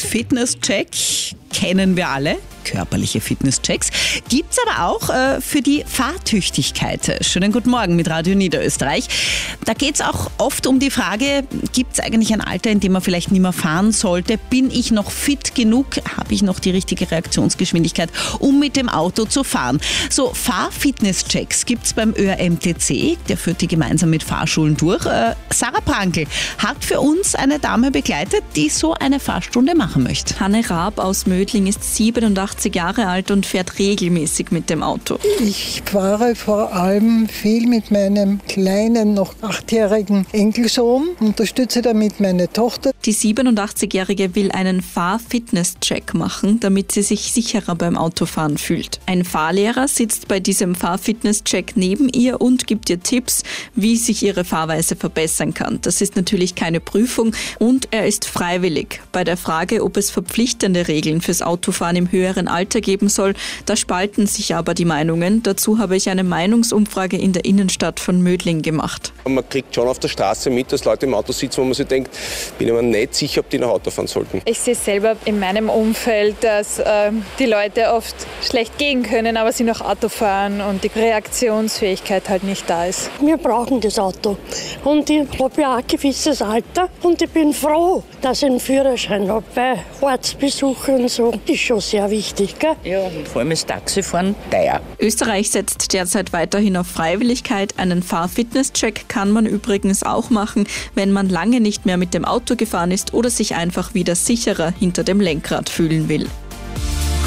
Fitnesscheck kennen wir alle. Körperliche Fitnesschecks. Gibt's aber auch für die Fahrtüchtigkeit. Schönen guten Morgen mit Radio Niederösterreich. Da geht's auch oft um die Frage, gibt's eigentlich ein Alter, in dem man vielleicht nicht mehr fahren sollte? Bin ich noch fit genug? Habe ich noch die richtige Reaktionsgeschwindigkeit, um mit dem Auto zu fahren? So Fahrfitnesschecks gibt's beim ÖRMTC. Der führt die gemeinsam mit Fahrschulen durch. Sarah Prankel hat für uns eine Dame begleitet, die so eine Fahrstunde machen möchte. Hanne Raab aus Mödling ist 87 Jahre alt und fährt regelmäßig mit dem Auto. Ich fahre vor allem viel mit meinem kleinen, noch 8-jährigen Enkelsohn, unterstütze damit meine Tochter. Die 87-Jährige will einen Fahrfitnesscheck machen, damit sie sich sicherer beim Autofahren fühlt. Ein Fahrlehrer sitzt bei diesem Fahrfitnesscheck neben ihr und gibt ihr Tipps, wie sich ihre Fahrweise verbessern kann. Das ist natürlich keine Prüfung und er ist freiwillig. Bei der Frage, ob es verpflichtende Regeln fürs Autofahren im höheren Alter geben soll, da spalten sich aber die Meinungen. Dazu habe ich eine Meinungsumfrage in der Innenstadt von Mödling gemacht. Man kriegt schon auf der Straße mit, dass Leute im Auto sitzen, wo man sich denkt, bin ich mir nicht sicher, ob die nach Auto fahren sollten. Ich sehe selber in meinem Umfeld, dass die Leute oft schlecht gehen können, aber sie noch Auto fahren und die Reaktionsfähigkeit halt nicht da ist. Wir brauchen das Auto und ich habe ja auch ein gewisses Alter und ich bin froh, dass ich einen Führerschein habe. Bei Ortsbesuchen und so ist schon sehr wichtig, gell? Ja, und vor allem ist Taxifahren teuer. Österreich setzt derzeit weiterhin auf Freiwilligkeit. Einen Fahrfitnesscheck kann man übrigens auch machen, wenn man lange nicht mehr mit dem Auto gefahren ist oder sich einfach wieder sicherer hinter dem Lenkrad fühlen will.